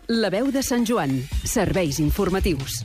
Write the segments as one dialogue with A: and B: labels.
A: La veu de Sant Joan. Serveis informatius.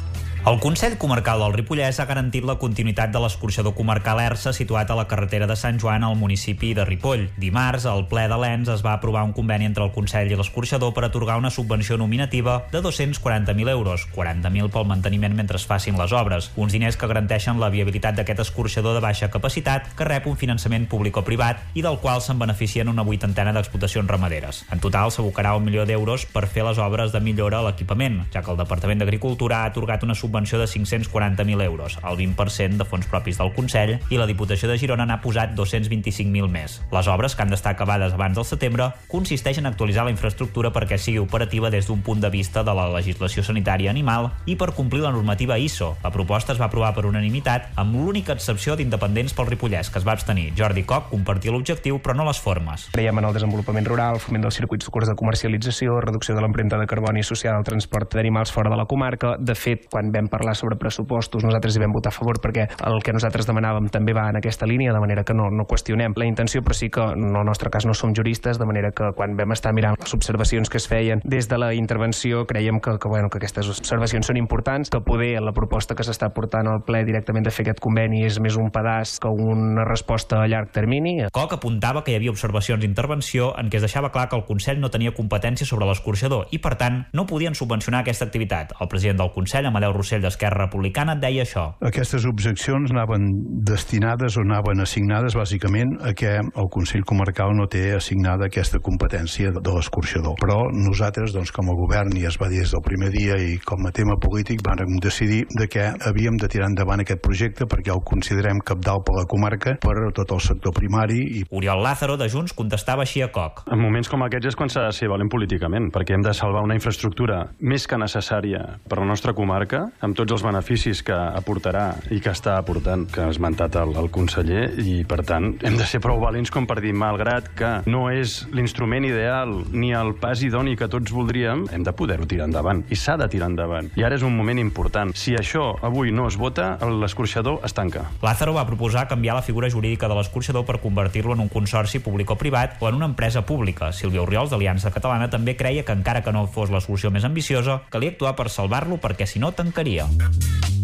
B: El Consell Comarcal del Ripollès ha garantit la continuïtat de l'escorxador comarcal Ersa situat a la carretera de Sant Joan al municipi de Ripoll. Dimarts, al ple de l'ENS es va aprovar un conveni entre el Consell i l'escorxador per atorgar una subvenció nominativa de 240.000 euros, 40.000 pel manteniment mentre es facin les obres. Uns diners que garanteixen la viabilitat d'aquest escorxador de baixa capacitat que rep un finançament públic o privat i del qual se'n beneficien una 80 d'explotacions ramaderes. En total, s'abocarà 1 milió d'euros per fer les obres de millora a l'equipament, ja que el Departament d'Agricultura ha atorgat una subvenció de 540.000 euros, el 20% de fons propis del Consell, i la Diputació de Girona n'ha posat 225.000 més. Les obres, que han d'estar acabades abans del setembre, consisteixen en actualitzar la infraestructura perquè sigui operativa des d'un punt de vista de la legislació sanitària animal i per complir la normativa ISO. La proposta es va aprovar per unanimitat, amb l'única excepció d'Independents pel Ripollès, que es va abstenir. Jordi Koch compartia l'objectiu, però no les formes.
C: Creiem en el desenvolupament rural, foment dels circuits curts de comercialització, reducció de l'empremta de carboni associada al transport d'animals fora de la comarca. De fet, quan vam parlar sobre pressupostos, nosaltres hi vam votar a favor perquè el que nosaltres demanàvem també va en aquesta línia, de manera que no qüestionem la intenció, però sí que en el nostre cas no som juristes, de manera que quan vam estar mirant les observacions que es feien des de la intervenció, creiem que aquestes observacions són importants, que poder la proposta que s'està portant al ple directament de fer aquest conveni és més un pedaç que una resposta a llarg termini.
B: Koch apuntava que hi havia observacions d'intervenció en què es deixava clar que el Consell no tenia competència sobre l'escorxador i, per tant, no podien subvencionar aquesta activitat. El president del Consell, Amadeu Rossell d'Esquerra Republicana, deia això.
D: Aquestes objeccions anaven destinades o anaven assignades bàsicament a que el Consell Comarcal no té assignada aquesta competència de l'escorxador. Però nosaltres, com a govern, i es va dir des del primer dia i com a tema polític, vàrem decidir de que havíem de tirar endavant aquest projecte perquè el considerem cabdal per la comarca, per tot el sector primari.
B: Oriol Lázaro, de Junts, contestava així a Koch.
E: En moments com aquests és quan s'ha de ser valent políticament, perquè hem de salvar una infraestructura més que necessària per a la nostra comarca, amb tots els beneficis que aportarà i que està aportant, que ha esmentat el conseller, i per tant hem de ser prou valents com per dir, malgrat que no és l'instrument ideal ni el pas idoni que tots voldríem, hem de poder-ho tirar endavant i s'ha de tirar endavant. I ara és un moment important. Si això avui no es vota, l'escorxador es tanca.
B: Lázaro va proposar canviar la figura jurídica de l'escorxador per convertir-lo en un consorci públic o privat o en una empresa pública. Sílvia Orriols, d'Aliança Catalana, també creia que encara que no fos la solució més ambiciosa, calia actuar per salvar-lo perquè si no tancaria.